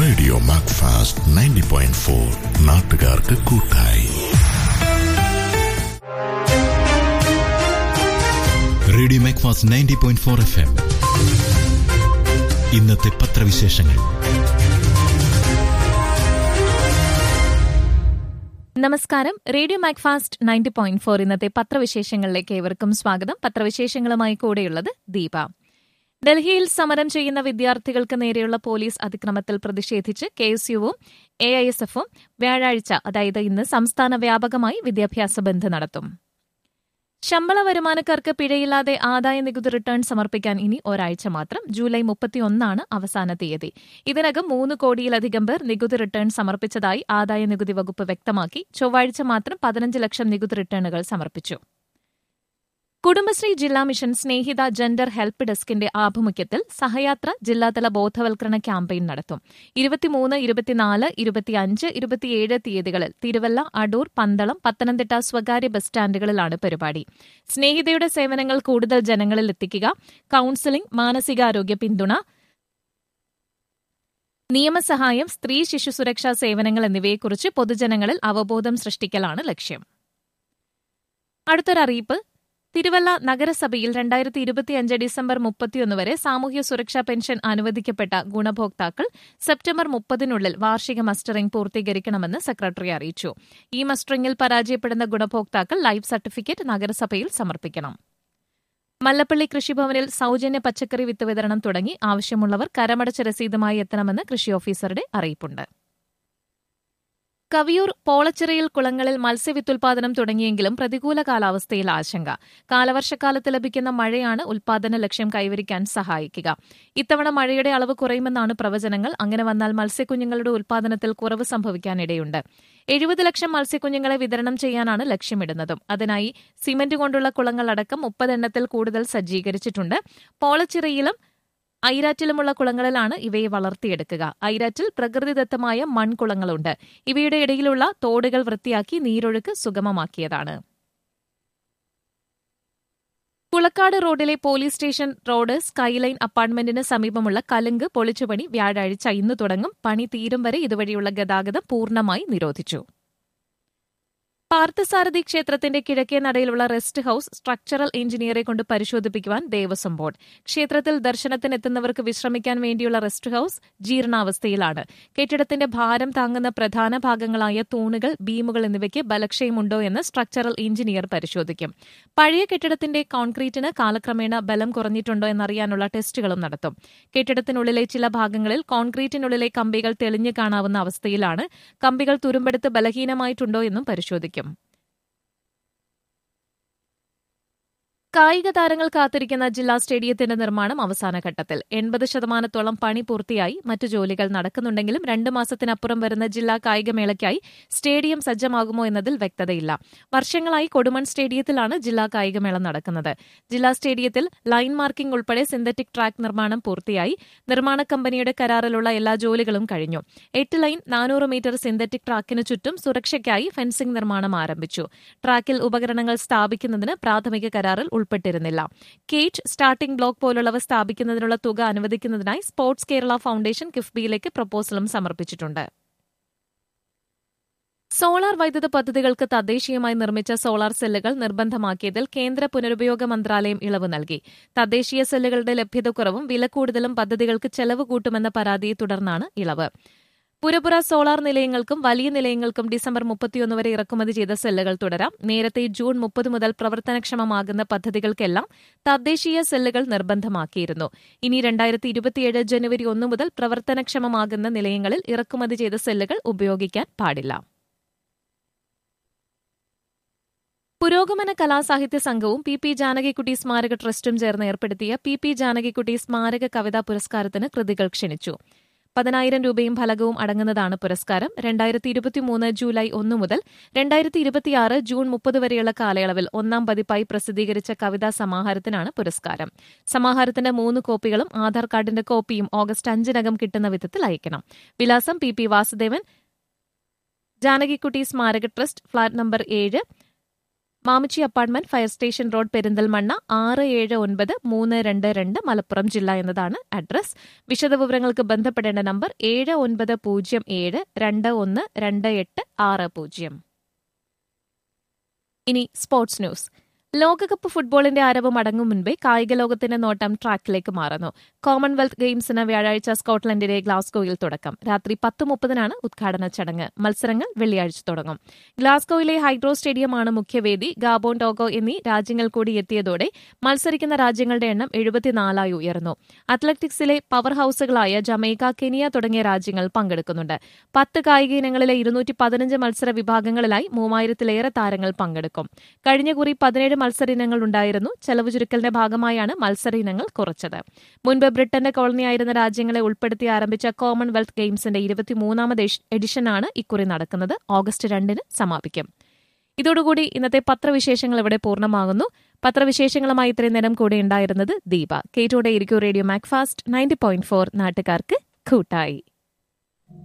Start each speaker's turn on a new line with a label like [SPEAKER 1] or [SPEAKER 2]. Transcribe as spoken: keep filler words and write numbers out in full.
[SPEAKER 1] Radio Macfast ninety point four നാട്ടുകാർക്ക് കൂട്ടായി.
[SPEAKER 2] Radio Macfast ninety point four F M. ഇന്നത്തെ പത്രവിശേഷങ്ങൾ.
[SPEAKER 3] നമസ്കാരം. Radio Macfast ninety point four ഇന്നത്തെ പത്രവിശേഷങ്ങളിലേക്ക് ഏവർക്കും സ്വാഗതം. പത്രവിശേഷങ്ങളുമായി കൂടെയുള്ളത് ദീപ. ഡൽഹിയിൽ സമരം ചെയ്യുന്ന വിദ്യാർത്ഥികൾക്ക് നേരെയുള്ള പോലീസ് അതിക്രമത്തിൽ പ്രതിഷേധിച്ച് K S യുവും A I S എഫും വ്യാഴാഴ്ച, അതായത് ഇന്ന്, സംസ്ഥാന വ്യാപകമായി വിദ്യാഭ്യാസ ബന്ദ് നടത്തും. ശമ്പള വരുമാനക്കാർക്ക് പിഴയില്ലാതെ ആദായ നികുതി റിട്ടേൺ സമർപ്പിക്കാൻ ഇനി ഒരാഴ്ച മാത്രം. ജൂലൈ മുപ്പത്തിയൊന്നാണ് അവസാന തീയതി. ഇതിനകം മൂന്ന് കോടിയിലധികം പേർ നികുതി റിട്ടേൺ സമർപ്പിച്ചതായി ആദായ നികുതി വകുപ്പ് വ്യക്തമാക്കി. ചൊവ്വാഴ്ച മാത്രം പതിനഞ്ച് ലക്ഷം നികുതി റിട്ടേണുകൾ സമർപ്പിച്ചു. കുടുംബശ്രീ ജില്ലാ മിഷൻ സ്നേഹിത ജെൻഡർ ഹെൽപ്പ് ഡെസ്കിന്റെ ആഭിമുഖ്യത്തിൽ സഹയാത്ര ജില്ലാതല ബോധവൽക്കരണ ക്യാമ്പയിൻ നടത്തും. ഇരുപത്തിമൂന്ന്, ഇരുപത്തിനാല്, ഇരുപത്തിയഞ്ച്, ഇരുപത്തിയേഴ് തീയതികളിൽ തിരുവല്ല, അടൂർ, പന്തളം, പത്തനംതിട്ട സ്വകാര്യ ബസ് സ്റ്റാൻഡുകളിലാണ് പരിപാടി. സ്നേഹിതയുടെ സേവനങ്ങൾ കൂടുതൽ ജനങ്ങളിൽ എത്തിക്കുക, കൌൺസിലിംഗ്, മാനസികാരോഗ്യ പിന്തുണ, നിയമസഹായം, സ്ത്രീ ശിശു സുരക്ഷാ സേവനങ്ങൾ എന്നിവയെക്കുറിച്ച് പൊതുജനങ്ങളിൽ അവബോധം സൃഷ്ടിക്കലാണ് ലക്ഷ്യം. അടുത്തൊരറിയിപ്പ്. തിരുവല്ല നഗരസഭയിൽ രണ്ടായിരത്തി ഇരുപത്തിയഞ്ച് ഡിസംബർ മുപ്പത്തിയൊന്ന് വരെ സാമൂഹ്യ സുരക്ഷാ പെൻഷൻ അനുവദിക്കപ്പെട്ട ഗുണഭോക്താക്കൾ സെപ്റ്റംബർ മുപ്പതിനുള്ളിൽ വാർഷിക മസ്റ്ററിംഗ് പൂർത്തീകരിക്കണമെന്ന് സെക്രട്ടറി അറിയിച്ചു. ഈ മസ്റ്ററിംഗിൽ പരാജയപ്പെടുന്ന ഗുണഭോക്താക്കൾ ലൈഫ് സർട്ടിഫിക്കറ്റ് നഗരസഭയിൽ സമർപ്പിക്കണം. മല്ലപ്പള്ളി കൃഷിഭവനിൽ സൌജന്യ പച്ചക്കറി വിത്ത് വിതരണം തുടങ്ങി. ആവശ്യമുള്ളവർ കരമടച്ച രസീതുമായി എത്തണമെന്ന് കൃഷി ഓഫീസറുടെ അറിയിപ്പുണ്ട്. കവിയൂർ, പോളച്ചിറയിൽ കുളങ്ങളിൽ മത്സ്യവിത്തുൽപാദനം തുടങ്ങിയെങ്കിലും പ്രതികൂല കാലാവസ്ഥയിൽ ആശങ്ക. കാലവർഷക്കാലത്ത് ലഭിക്കുന്ന മഴയാണ് ഉൽപാദന ലക്ഷ്യം കൈവരിക്കാൻ സഹായിക്കുക. ഇത്തവണ മഴയുടെ അളവ് കുറയുമെന്നാണ് പ്രവചനങ്ങൾ. അങ്ങനെ വന്നാൽ മത്സ്യക്കുഞ്ഞുങ്ങളുടെ ഉൽപാദനത്തിൽ കുറവ് സംഭവിക്കാനിടയുണ്ട്. എഴുപത് ലക്ഷം മത്സ്യക്കുഞ്ഞുങ്ങളെ വിതരണം ചെയ്യാനാണ് ലക്ഷ്യമിടുന്നതും. അതിനായി സിമന്റ് കൊണ്ടുള്ള കുളങ്ങളടക്കം മുപ്പതെണ്ണത്തിൽ കൂടുതൽ സജ്ജീകരിച്ചിട്ടുണ്ട്. പോളച്ചിറയിലും ഐരാറ്റിലുമുള്ള കുളങ്ങളിലാണ് ഇവയെ വളർത്തിയെടുക്കുക. ഐരാറ്റിൽ പ്രകൃതിദത്തമായ മൺകുളങ്ങളുണ്ട്. ഇവയുടെ ഇടയിലുള്ള തോടുകൾ വൃത്തിയാക്കി നീരൊഴുക്ക് സുഗമമാക്കിയതാണ്. പുളക്കാട് റോഡിലെ പോലീസ് സ്റ്റേഷൻ റോഡ് സ്കൈലൈൻ അപ്പാർട്ട്മെന്റിന് സമീപമുള്ള കലുങ്ക് പൊളിച്ചുപണി വ്യാഴാഴ്ച ഇന്ന് തുടങ്ങും. പണി തീരും വരെ ഇതുവഴിയുള്ള ഗതാഗതം പൂർണ്ണമായി നിരോധിച്ചു. പാർത്ഥസാരഥി ക്ഷേത്രത്തിന്റെ കിഴക്കേ നടയിലുള്ള റെസ്റ്റ് ഹൌസ് സ്ട്രക്ചറൽ എഞ്ചിനീയറെ കൊണ്ട് പരിശോധിപ്പിക്കുവാൻ ദേവസ്വം ബോർഡ്. ക്ഷേത്രത്തിൽ ദർശനത്തിനെത്തുന്നവർക്ക് വിശ്രമിക്കാൻ വേണ്ടിയുള്ള റെസ്റ്റ് ഹൌസ് ജീർണാവസ്ഥയിലാണ്. കെട്ടിടത്തിന്റെ ഭാരം താങ്ങുന്ന പ്രധാന ഭാഗങ്ങളായ തൂണുകൾ, ബീമുകൾ എന്നിവയ്ക്ക് ബലക്ഷയമുണ്ടോ എന്ന് സ്ട്രക്ചറൽ എഞ്ചിനീയർ പരിശോധിക്കും. പഴയ കെട്ടിടത്തിന്റെ കോൺക്രീറ്റിന് കാലക്രമേണ ബലം കുറഞ്ഞിട്ടുണ്ടോ എന്നറിയാനുള്ള ടെസ്റ്റുകളും നടത്തും. കെട്ടിടത്തിനുള്ളിലെ ചില ഭാഗങ്ങളിൽ കോൺക്രീറ്റിനുള്ളിലെ കമ്പികൾ തെളിഞ്ഞു കാണാവുന്ന അവസ്ഥയിലാണ്. കമ്പികൾ തുരുമ്പെടുത്ത് ബലഹീനമായിട്ടുണ്ടോ എന്നും പരിശോധിക്കും. കായിക താരങ്ങൾ കാത്തിരിക്കുന്ന ജില്ലാ സ്റ്റേഡിയത്തിന്റെ നിർമ്മാണം അവസാനഘട്ടത്തിൽ. എൺപത് ശതമാനത്തോളം പണി പൂർത്തിയായി. മറ്റു ജോലികൾ നടക്കുന്നുണ്ടെങ്കിലും രണ്ടു മാസത്തിനപ്പുറം വരുന്ന ജില്ലാ കായികമേളയ്ക്കായി സ്റ്റേഡിയം സജ്ജമാകുമോ എന്നതിൽ വ്യക്തതയില്ല. വർഷങ്ങളായി കൊടുമൺ സ്റ്റേഡിയത്തിലാണ് ജില്ലാ കായികമേള നടക്കുന്നത്. ജില്ലാ സ്റ്റേഡിയത്തിൽ ലൈൻ മാർക്കിംഗ് ഉൾപ്പെടെ സിന്തറ്റിക് ട്രാക്ക് നിർമ്മാണം പൂർത്തിയായി. നിർമ്മാണ കമ്പനിയുടെ കരാറിലുള്ള എല്ലാ ജോലികളും കഴിഞ്ഞു. എട്ട് ലൈൻ നാനൂറ് മീറ്റർ സിന്തറ്റിക് ട്രാക്കിനു ചുറ്റും സുരക്ഷയ്ക്കായി ഫെൻസിംഗ് നിർമ്മാണം ആരംഭിച്ചു. ട്രാക്കിൽ ഉപകരണങ്ങൾ സ്ഥാപിക്കുന്നതിന് പ്രാഥമിക കരാറിൽ ഉൾപ്പെട്ടിരുന്നില്ല. കേറ്റ്, സ്റ്റാർട്ടിംഗ് ബ്ലോക്ക് പോലുള്ളവ സ്ഥാപിക്കുന്നതിനുള്ള തുക അനുവദിക്കുന്നതിനായി സ്പോർട്സ് കേരള ഫൌണ്ടേഷൻ കിഫ്ബിയിലേക്ക് പ്രപ്പോസലും സമർപ്പിച്ചിട്ടുണ്ട്. സോളാർ വൈദ്യുത പദ്ധതികൾക്ക് തദ്ദേശീയമായി നിർമ്മിച്ച സോളാർ സെല്ലുകൾ നിർബന്ധമാക്കിയതിൽ കേന്ദ്ര പുനരുപയോഗ മന്ത്രാലയം ഇളവ് നൽകി. തദ്ദേശീയ സെല്ലുകളുടെ ലഭ്യതക്കുറവും വില കൂടുതലും പദ്ധതികൾക്ക് ചെലവ് കൂട്ടുമെന്ന പരാതിയെ തുടർന്നാണ് ഇളവ്. പുരപുര സോളാർ നിലയങ്ങൾക്കും വലിയ നിലയങ്ങൾക്കും ഡിസംബർ മുപ്പത്തിയൊന്ന് വരെ ഇറക്കുമതി ചെയ്ത സെല്ലുകൾ തുടരാം. നേരത്തെ ജൂൺ മുപ്പത് മുതൽ പ്രവർത്തനക്ഷമമാകുന്ന പദ്ധതികൾക്കെല്ലാം തദ്ദേശീയ സെല്ലുകൾ നിർബന്ധമാക്കിയിരുന്നു. ഇനി രണ്ടായിരത്തി ഇരുപത്തിയേഴ് ജനുവരി ഒന്ന് മുതൽ പ്രവർത്തനക്ഷമമാകുന്ന നിലയങ്ങളിൽ ഇറക്കുമതി ചെയ്ത സെല്ലുകൾ ഉപയോഗിക്കാൻ പാടില്ല. പുരോഗമന കലാസാഹിത്യ സംഘവും പി പി ജാനകിക്കുട്ടി സ്മാരക ട്രസ്റ്റും ചേർന്ന് ഏർപ്പെടുത്തിയ പി പി ജാനകിക്കുട്ടി സ്മാരക കവിതാ പുരസ്കാരത്തിന് കൃതികൾ ക്ഷണിച്ചു. പതിനായിരം രൂപയും ഫലകവും അടങ്ങുന്നതാണ് പുരസ്കാരം. രണ്ടായിരത്തി ഇരുപത്തിമൂന്ന് ജൂലൈ ഒന്ന് മുതൽ രണ്ടായിരത്തി ഇരുപത്തിയാറ് ജൂൺ മുപ്പത് വരെയുള്ള കാലയളവിൽ ഒന്നാം പതിപ്പായി പ്രസിദ്ധീകരിച്ച കവിതാ സമാഹാരത്തിനാണ് പുരസ്കാരം. സമാഹാരത്തിന്റെ മൂന്ന് കോപ്പികളും ആധാർ കാർഡിന്റെ കോപ്പിയും ഓഗസ്റ്റ് അഞ്ചിനകം കിട്ടുന്ന വിധത്തിൽ അയക്കണം. വിലാസം: പി പി വാസുദേവൻ, ജാനകിക്കുട്ടി സ്മാരക ട്രസ്റ്റ്, ഫ്ളാറ്റ് നമ്പർ ഏഴ്, മാമുച്ചി apartment, fire station road, Perinthalmanna ആറ് ഏഴ് ഒൻപത് മൂന്ന് രണ്ട് രണ്ട് മലപ്പുറം ജില്ല എന്നതാണ് അഡ്രസ്. വിശദവിവരങ്ങൾക്ക് ബന്ധപ്പെടേണ്ട നമ്പർ ഏഴ് ഒൻപത് പൂജ്യം ഏഴ് രണ്ട് ഒന്ന് രണ്ട് എട്ട് ആറ് പൂജ്യം. ഇനി സ്പോർട്സ് ന്യൂസ്. ലോകകപ്പ് ഫുട്ബോളിന്റെ ആരവം അടങ്ങും മുൻപേ കായിക ലോകത്തിന്റെ നോട്ടം ട്രാക്കിലേക്ക് മാറുന്നു. കോമൺവെൽത്ത് ഗെയിംസിന് വ്യാഴാഴ്ച സ്കോട്ട്ലൻഡിലെ ഗ്ലാസ്ഗോയിൽ തുടക്കം. രാത്രി പത്ത് മുപ്പതിനാണ് ഉദ്ഘാടന ചടങ്ങ്. മത്സരങ്ങൾ വെള്ളിയാഴ്ച തുടങ്ങും. ഗ്ലാസ്ഗോയിലെ ഹൈഡ്രോ സ്റ്റേഡിയമാണ് മുഖ്യവേദി. ഗാബോൺ, ടോഗോ എന്നീ രാജ്യങ്ങൾ കൂടി എത്തിയതോടെ മത്സരിക്കുന്ന രാജ്യങ്ങളുടെ എണ്ണം എഴുപത്തിനാലായി ഉയർന്നു. അത്ലറ്റിക്സിലെ പവർ ഹൌസുകളായ ജമൈക്ക, കെനിയ തുടങ്ങിയ രാജ്യങ്ങൾ പങ്കെടുക്കുന്നുണ്ട്. പത്ത് കായിക ഇനങ്ങളിലെ ഇരുന്നൂറ്റി പതിനഞ്ച് മത്സര വിഭാഗങ്ങളിലായി മൂവായിരത്തിലേറെ താരങ്ങൾ പങ്കെടുക്കും. കഴിഞ്ഞ കുറി പതിനേഴ് മത്സര ഇനങ്ങൾ ഉണ്ടായിരുന്നു. ചെലവ് ചുരുക്കലിന്റെ ഭാഗമായാണ് മത്സര ഇനങ്ങൾ കുറച്ചത്. മുൻപ് ബ്രിട്ടന്റെ കോളനിയായിരുന്ന രാജ്യങ്ങളെ ഉൾപ്പെടുത്തി ആരംഭിച്ച കോമൺവെൽത്ത് ഗെയിംസിന്റെ ഇരുപത്തിമൂന്നാമത് എഡിഷനാണ് ഇക്കുറി നടക്കുന്നത്. ഓഗസ്റ്റ് രണ്ടിന് സമാപിക്കും. ഇതോടുകൂടി ഇന്നത്തെ പത്രവിശേഷങ്ങൾ ഇവിടെ പൂർണ്ണമാകുന്നു. പത്രവിശേഷങ്ങളുമായി ഇത്രയും നേരം കൂടെ ഉണ്ടായിരുന്നത് ദീപ. കേട്ടോടെ ഇരിക്കൂ radio Macfast ninety point four, നാട്ടുകാർക്ക് കൂട്ടായി.